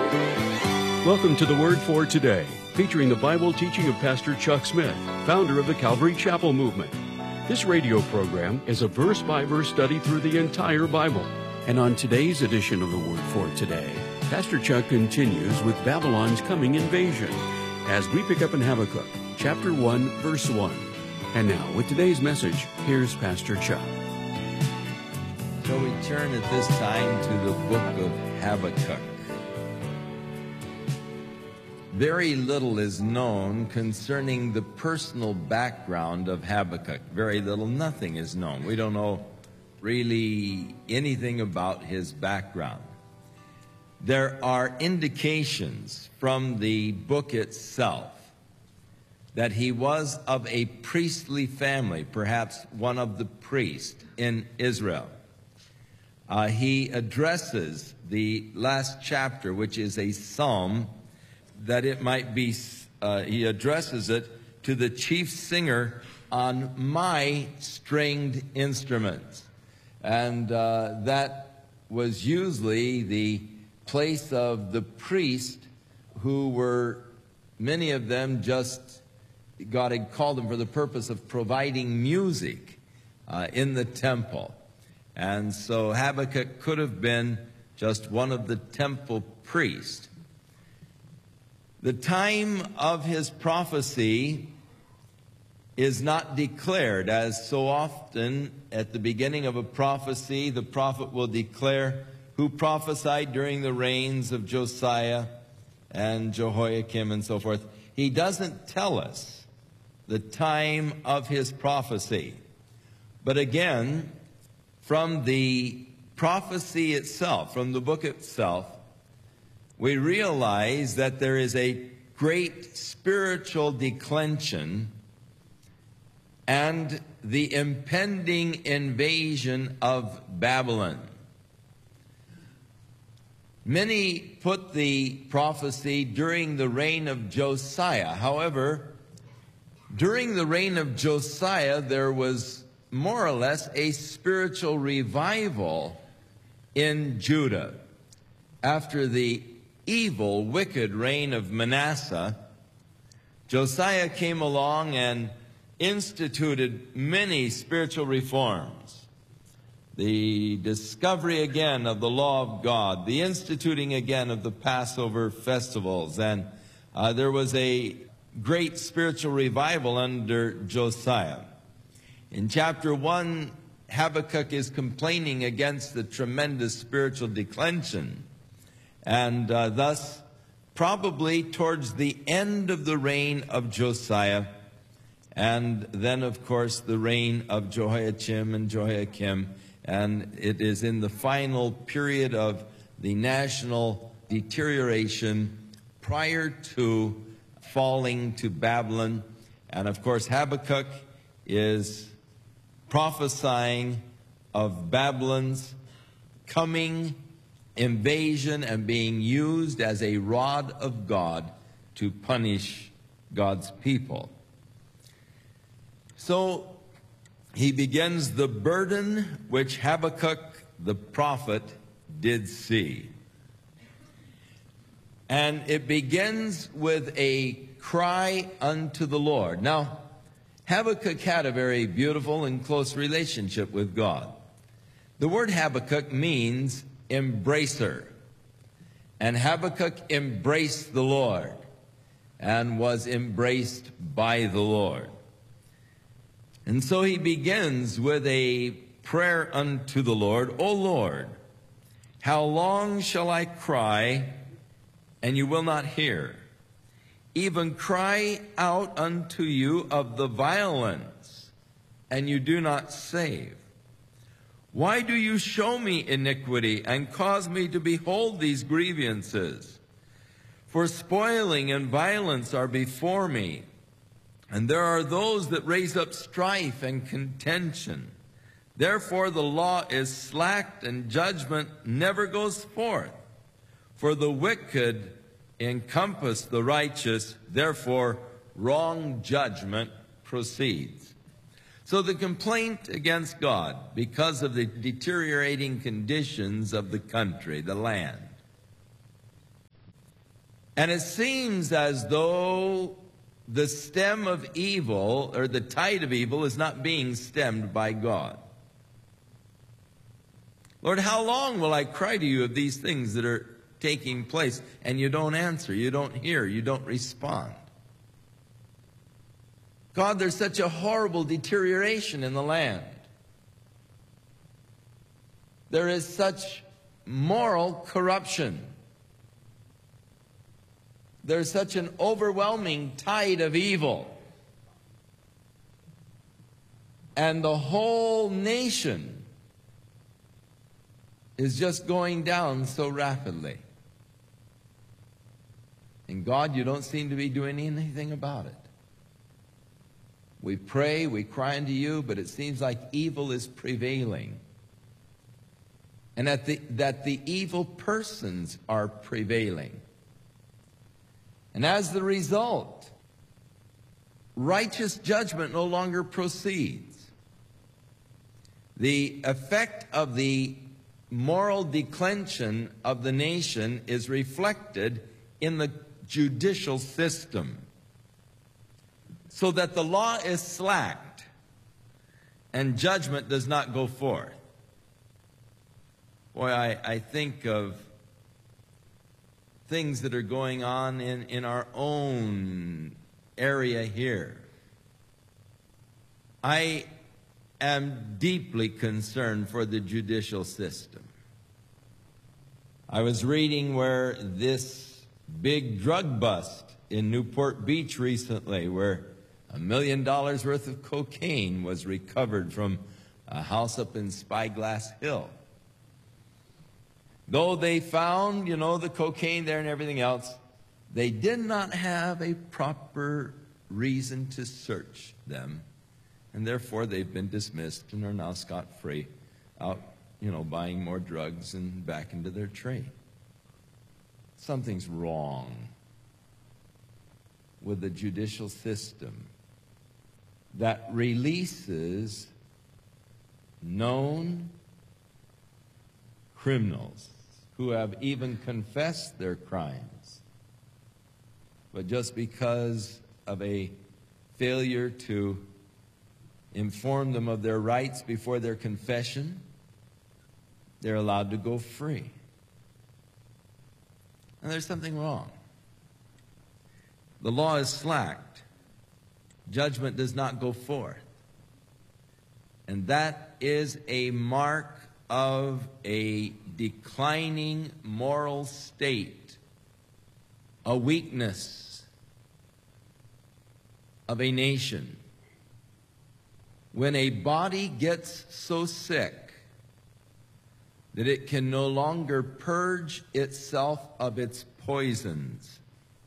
Welcome to the Word for Today, featuring the Bible teaching of Pastor Chuck Smith, founder of the Calvary Chapel Movement. This radio program is a verse-by-verse study through the entire Bible. And on today's edition of the Word for Today, Pastor Chuck continues with Babylon's coming invasion as we pick up in Habakkuk, chapter 1, verse 1. And now, with today's message, here's Pastor Chuck. So we turn at this time to the book of Habakkuk. Very little is known concerning the personal background of Habakkuk. Very little, nothing is known. We don't know really anything about his background. There are indications from the book itself that he was of a priestly family, perhaps one of the priests in Israel. He addresses the last chapter, which is a psalm, that it might be, he addresses it to the chief singer on my stringed instruments. And that was usually the place of the priest, who were, many of them just, God had called them for the purpose of providing music in the temple. And so Habakkuk could have been just one of the temple priests. The time of his prophecy is not declared, as so often at the beginning of a prophecy, the prophet will declare who prophesied during the reigns of Josiah and Jehoiakim and so forth. He doesn't tell us the time of his prophecy. But again, from the prophecy itself, from the book itself, we realize that there is a great spiritual declension and the impending invasion of Babylon. Many put the prophecy during the reign of Josiah. However, during the reign of Josiah, there was more or less a spiritual revival in Judah. After the evil, wicked reign of Manasseh, Josiah came along and instituted many spiritual reforms. The discovery again of the law of God, the instituting again of the Passover festivals, and there was a great spiritual revival under Josiah. In chapter 1, Habakkuk is complaining against the tremendous spiritual declension. And thus, probably towards the end of the reign of Josiah, and then, of course, the reign of Jehoiachim and Jehoiakim, and it is in the final period of the national deterioration prior to falling to Babylon. And, of course, Habakkuk is prophesying of Babylon's coming invasion and being used as a rod of God to punish God's people. So he begins the burden which Habakkuk the prophet did see. And it begins with a cry unto the Lord. Now, Habakkuk had a very beautiful and close relationship with God. The word Habakkuk means embracer. And Habakkuk embraced the Lord and was embraced by the Lord. And so he begins with a prayer unto the Lord. O Lord, how long shall I cry, and you will not hear? Even cry out unto you of the violence, and you do not save. Why do you show me iniquity and cause me to behold these grievances? For spoiling and violence are before me, and there are those that raise up strife and contention. Therefore the law is slacked, and judgment never goes forth. For the wicked encompass the righteous, therefore wrong judgment proceeds. So the complaint against God, because of the deteriorating conditions of the country, the land. And it seems as though the stem of evil, or the tide of evil, is not being stemmed by God. Lord, how long will I cry to you of these things that are taking place, and you don't answer, you don't hear, you don't respond? God, there's such a horrible deterioration in the land. There is such moral corruption. There's such an overwhelming tide of evil. And the whole nation is just going down so rapidly. And God, you don't seem to be doing anything about it. We pray, we cry unto you, but it seems like evil is prevailing. And that the evil persons are prevailing. And as the result, righteous judgment no longer proceeds. The effect of the moral declension of the nation is reflected in the judicial system, so that the law is slacked and judgment does not go forth. Boy, I think of things that are going on in our own area here. I am deeply concerned for the judicial system. I was reading where this big drug bust in Newport Beach recently, where $1 million worth of cocaine was recovered from a house up in Spyglass Hill. Though they found, the cocaine there and everything else, they did not have a proper reason to search them. And therefore, they've been dismissed and are now scot-free out, buying more drugs and back into their trade. Something's wrong with the judicial system that releases known criminals who have even confessed their crimes, but just because of a failure to inform them of their rights before their confession, they're allowed to go free. And there's something wrong. The law is slacked. Judgment does not go forth. And that is a mark of a declining moral state, a weakness of a nation. When a body gets so sick that it can no longer purge itself of its poisons,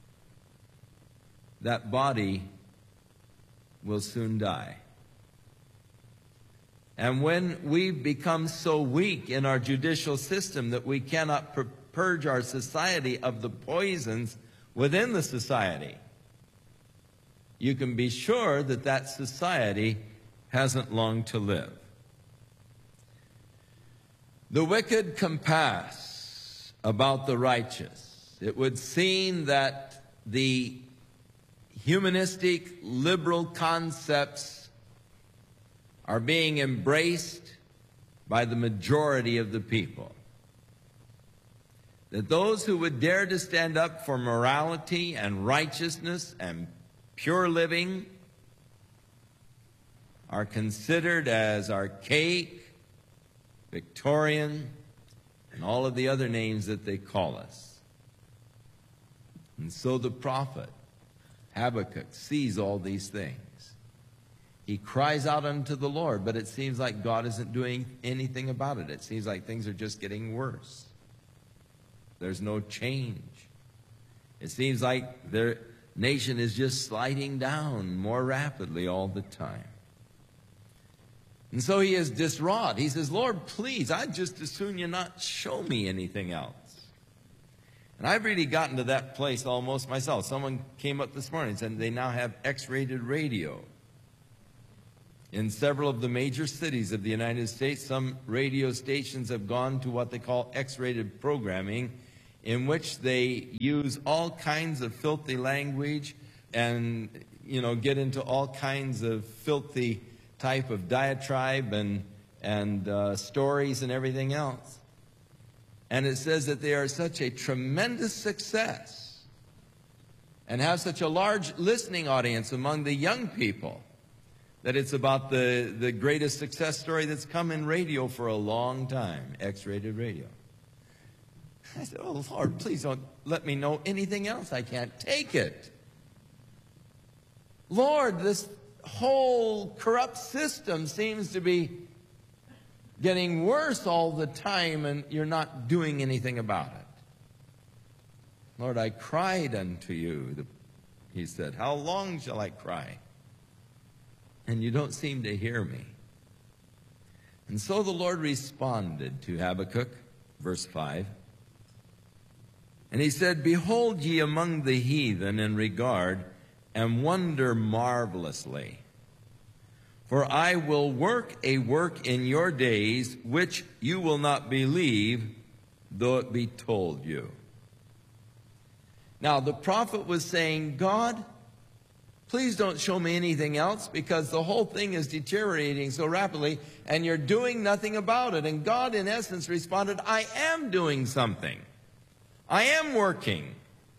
that body will soon die. And when we become so weak in our judicial system that we cannot purge our society of the poisons within the society, you can be sure that that society hasn't long to live. The wicked compass about the righteous. It would seem that the humanistic liberal concepts are being embraced by the majority of the people. That those who would dare to stand up for morality and righteousness and pure living are considered as archaic, Victorian, and all of the other names that they call us. And so the prophet Habakkuk sees all these things. He cries out unto the Lord, but it seems like God isn't doing anything about it. It seems like things are just getting worse. There's no change. It seems like their nation is just sliding down more rapidly all the time. And so he is distraught. He says, Lord, please, I'd just as soon you not show me anything else. And I've really gotten to that place almost myself. Someone came up this morning and said they now have X-rated radio. In several of the major cities of the United States, some radio stations have gone to what they call X-rated programming, in which they use all kinds of filthy language and, get into all kinds of filthy type of diatribe and stories and everything else. And it says that they are such a tremendous success and have such a large listening audience among the young people that it's about the greatest success story that's come in radio for a long time, X-rated radio. I said, oh, Lord, please don't let me know anything else. I can't take it. Lord, this whole corrupt system seems to be getting worse all the time, and you're not doing anything about it. Lord, I cried unto you, he said. How long shall I cry? And you don't seem to hear me. And so the Lord responded to Habakkuk, verse 5. And he said, behold ye among the heathen in regard, and wonder marvelously. For I will work a work in your days, which you will not believe, though it be told you. Now the prophet was saying, God, please don't show me anything else, because the whole thing is deteriorating so rapidly, and you're doing nothing about it. And God, in essence, responded, I am doing something. I am working.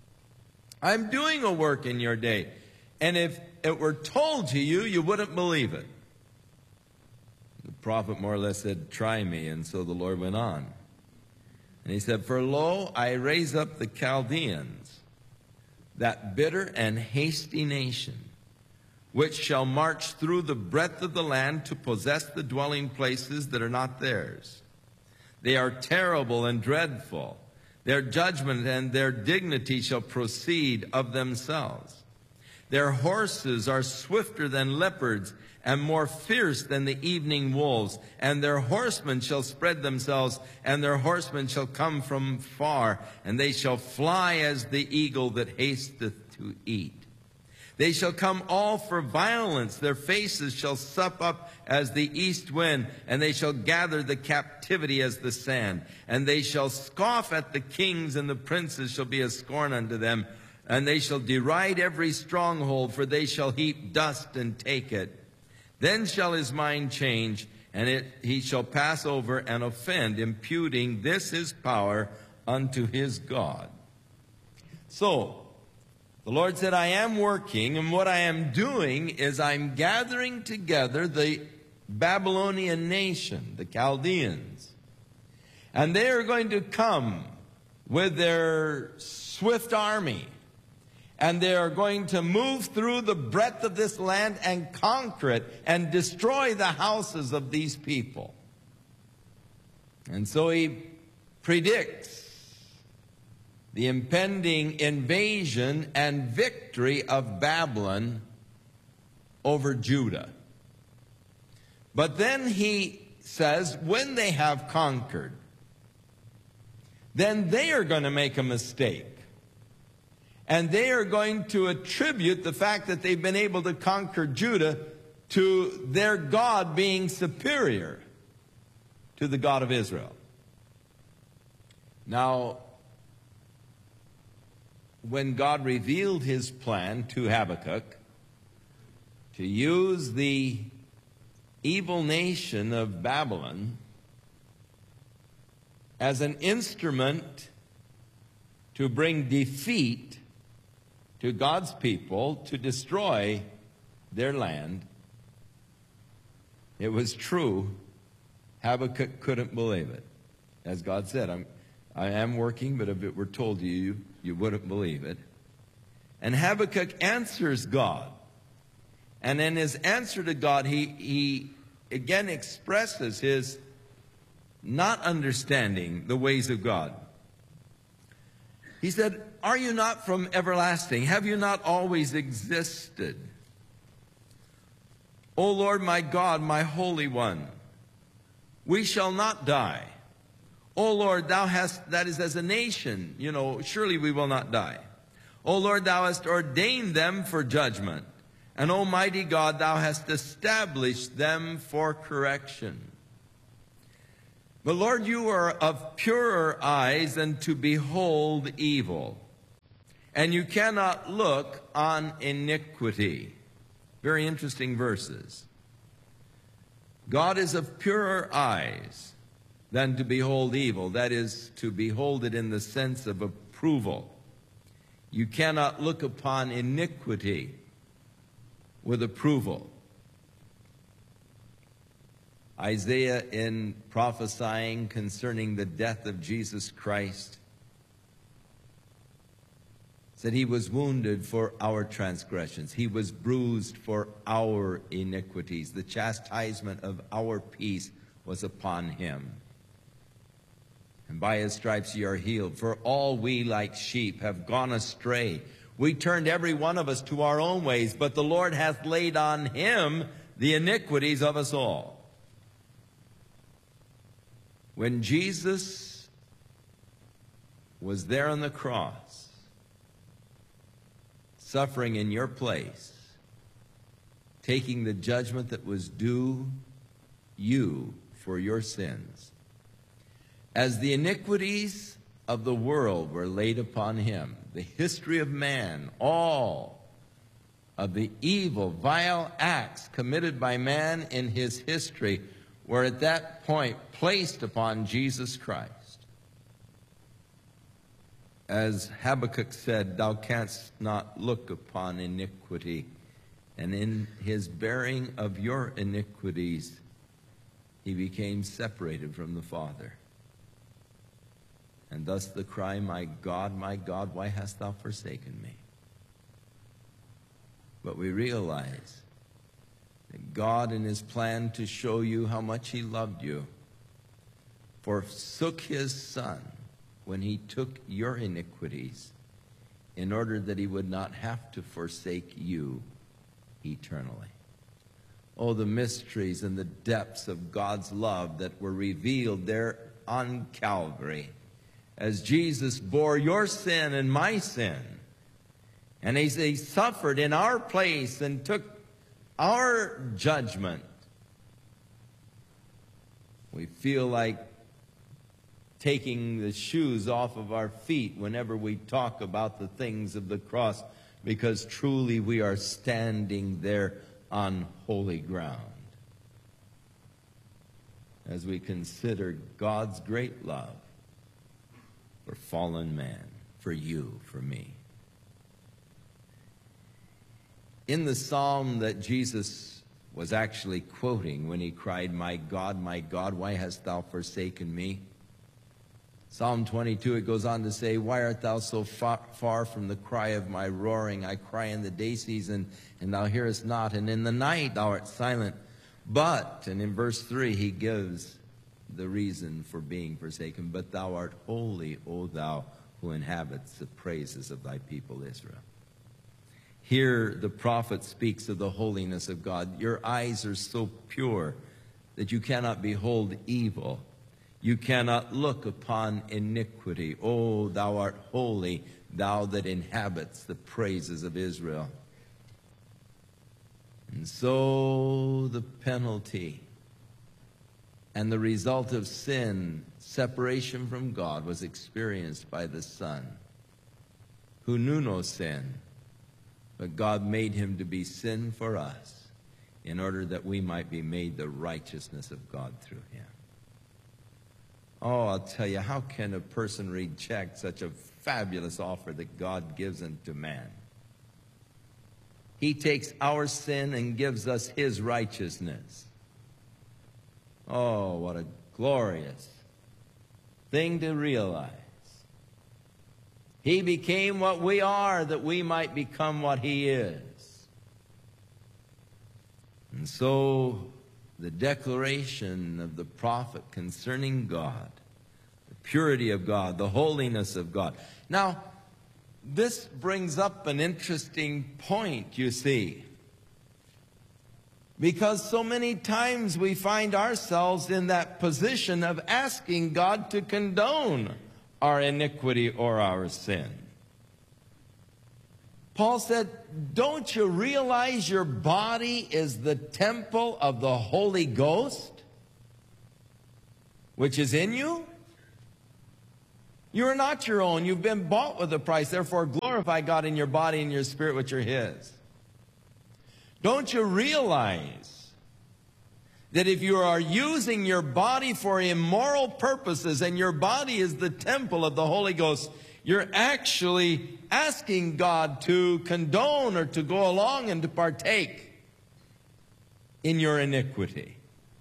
I'm doing a work in your day. And if it were told to you, you wouldn't believe it. The prophet more or less said, try me. And so the Lord went on. And he said, for lo, I raise up the Chaldeans, that bitter and hasty nation, which shall march through the breadth of the land to possess the dwelling places that are not theirs. They are terrible and dreadful. Their judgment and their dignity shall proceed of themselves. Their horses are swifter than leopards and more fierce than the evening wolves. And their horsemen shall spread themselves, and their horsemen shall come from far, and they shall fly as the eagle that hasteth to eat. They shall come all for violence. Their faces shall sup up as the east wind, and they shall gather the captivity as the sand. And they shall scoff at the kings, and the princes shall be a scorn unto them. And they shall deride every stronghold, for they shall heap dust and take it. Then shall his mind change, and he shall pass over and offend, imputing this his power unto his God. So, the Lord said, I am working, and what I am doing is I'm gathering together the Babylonian nation, the Chaldeans. And they are going to come with their swift army. And they are going to move through the breadth of this land and conquer it and destroy the houses of these people. And so he predicts the impending invasion and victory of Babylon over Judah. But then he says, when they have conquered, then they are going to make a mistake. And they are going to attribute the fact that they've been able to conquer Judah to their God being superior to the God of Israel. Now, when God revealed his plan to Habakkuk to use the evil nation of Babylon as an instrument to bring defeat to God's people, to destroy their land, it was true. Habakkuk couldn't believe it. As God said, I am working, but if it were told to you, you wouldn't believe it. And Habakkuk answers God. And in his answer to God, he again expresses his not understanding the ways of God. He said, are you not from everlasting? Have you not always existed? O Lord my God, my Holy One, we shall not die. O Lord, thou hast, that is as a nation, surely we will not die. O Lord, thou hast ordained them for judgment. And Almighty God, thou hast established them for correction. But Lord, you are of purer eyes than to behold evil, and you cannot look on iniquity. Very interesting verses. God is of purer eyes than to behold evil. That is, to behold it in the sense of approval. You cannot look upon iniquity with approval. Isaiah, in prophesying concerning the death of Jesus Christ, said he was wounded for our transgressions. He was bruised for our iniquities. The chastisement of our peace was upon him. And by his stripes ye are healed. For all we like sheep have gone astray. We turned every one of us to our own ways, but the Lord hath laid on him the iniquities of us all. When Jesus was there on the cross, suffering in your place, taking the judgment that was due you for your sins, as the iniquities of the world were laid upon him, the history of man, all of the evil, vile acts committed by man in his history were at that point placed upon Jesus Christ. As Habakkuk said, thou canst not look upon iniquity. And in his bearing of your iniquities, he became separated from the Father. And thus the cry, my God, why hast thou forsaken me? But we realize that God, in his plan to show you how much he loved you, forsook his Son when he took your iniquities in order that he would not have to forsake you eternally. Oh, the mysteries and the depths of God's love that were revealed there on Calvary as Jesus bore your sin and my sin. And he suffered in our place and took our judgment. We feel like taking the shoes off of our feet whenever we talk about the things of the cross, because truly we are standing there on holy ground as we consider God's great love for fallen man, for you, for me. In the psalm that Jesus was actually quoting when he cried, my God, why hast thou forsaken me? Psalm 22, it goes on to say, why art thou so far from the cry of my roaring? I cry in the day season, and thou hearest not, and in the night thou art silent. But, and in verse 3, he gives the reason for being forsaken. But thou art holy, O thou who inhabits the praises of thy people Israel. Here the prophet speaks of the holiness of God. Your eyes are so pure that you cannot behold evil. You cannot look upon iniquity. O thou art holy, thou that inhabits the praises of Israel. And so the penalty and the result of sin, separation from God, was experienced by the Son, who knew no sin, but God made him to be sin for us in order that we might be made the righteousness of God through him. Oh, I'll tell you, how can a person reject such a fabulous offer that God gives unto man? He takes our sin and gives us his righteousness. Oh, what a glorious thing to realize. He became what we are, that we might become what he is. And so the declaration of the prophet concerning God, the purity of God, the holiness of God. Now, this brings up an interesting point, you see. Because so many times we find ourselves in that position of asking God to condone our iniquity or our sin. Paul said, don't you realize your body is the temple of the Holy Ghost? which is in you? You are not your own. You've been bought with a price. Therefore, glorify God in your body and your spirit, which are His. Don't you realize that if you are using your body for immoral purposes and your body is the temple of the Holy Ghost, you're actually asking God to condone or to go along and to partake in your iniquity.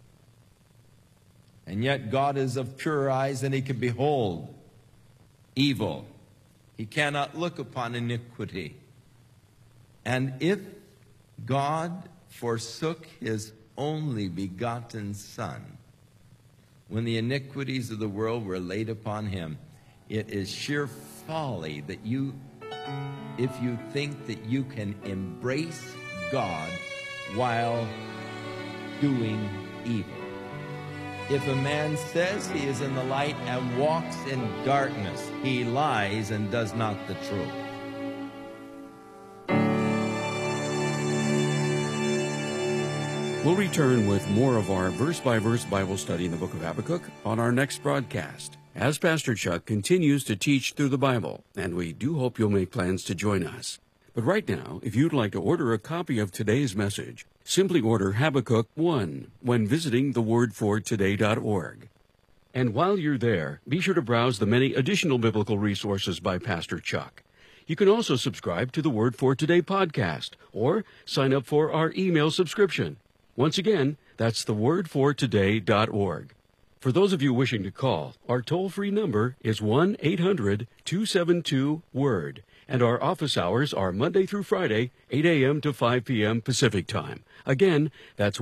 And yet God is of purer eyes and He can behold evil. He cannot look upon iniquity. And if God forsook His only begotten Son when the iniquities of the world were laid upon Him, it is sheer folly that if you think that you can embrace God while doing evil. If a man says he is in the light and walks in darkness, he lies and does not the truth. We'll return with more of our verse-by-verse Bible study in the book of Habakkuk on our next broadcast, as Pastor Chuck continues to teach through the Bible, and we do hope you'll make plans to join us. But right now, if you'd like to order a copy of today's message, simply order Habakkuk 1 when visiting thewordfortoday.org. And while you're there, be sure to browse the many additional biblical resources by Pastor Chuck. You can also subscribe to the Word for Today podcast or sign up for our email subscription. Once again, that's thewordfortoday.org. For those of you wishing to call, our toll-free number is 1-800-272-WORD, and our office hours are Monday through Friday, 8 a.m. to 5 p.m. Pacific Time. Again, that's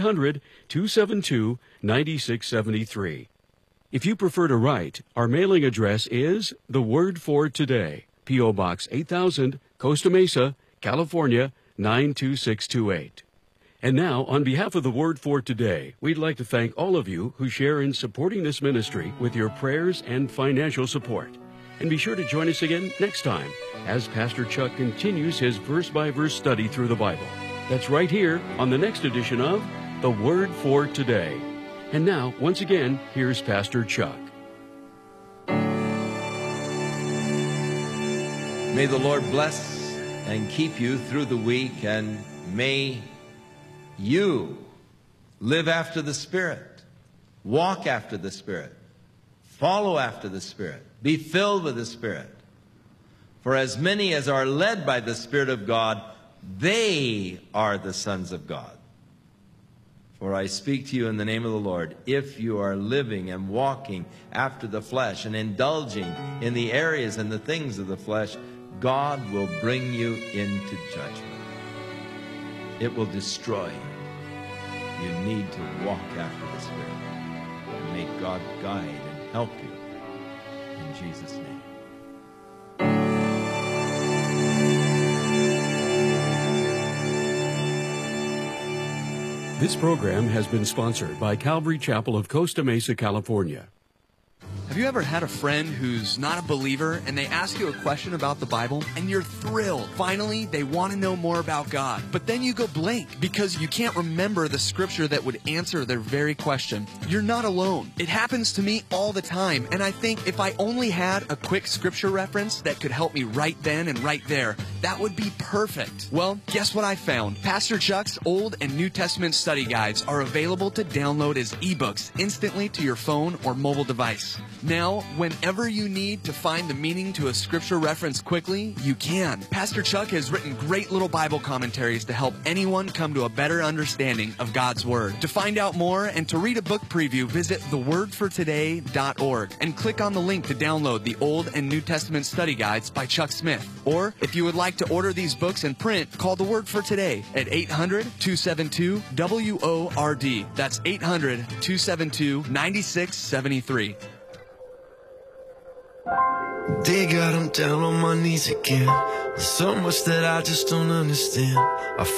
1-800-272-9673. If you prefer to write, our mailing address is The Word for Today, P.O. Box 8000, Costa Mesa, California, 92628. And now, on behalf of the Word for Today, we'd like to thank all of you who share in supporting this ministry with your prayers and financial support. And be sure to join us again next time as Pastor Chuck continues his verse-by-verse study through the Bible. That's right here on the next edition of The Word for Today. And now, once again, here's Pastor Chuck. May the Lord bless and keep you through the week, and may you live after the Spirit, walk after the Spirit, follow after the Spirit, be filled with the Spirit. For as many as are led by the Spirit of God, they are the sons of God. For I speak to you in the name of the Lord, if you are living and walking after the flesh and indulging in the areas and the things of the flesh, God will bring you into judgment. It will destroy you. You need to walk after the Spirit. And may God guide and help you. In Jesus' name. This program has been sponsored by Calvary Chapel of Costa Mesa, California. Have you ever had a friend who's not a believer and they ask you a question about the Bible and you're thrilled? Finally, they want to know more about God. But then you go blank because you can't remember the scripture that would answer their very question. You're not alone. It happens to me all the time, and I think if I only had a quick scripture reference that could help me right then and right there, that would be perfect. Well, guess what I found? Pastor Chuck's Old and New Testament study guides are available to download as ebooks instantly to your phone or mobile device. Now, whenever you need to find the meaning to a scripture reference quickly, you can. Pastor Chuck has written great little Bible commentaries to help anyone come to a better understanding of God's Word. To find out more and to read a book preview, visit thewordfortoday.org and click on the link to download the Old and New Testament study guides by Chuck Smith. Or, if you would like to order these books in print, call The Word for Today at 800-272-WORD. That's 800-272-9673. Dear God, I'm down on my knees again. There's so much that I just don't understand. I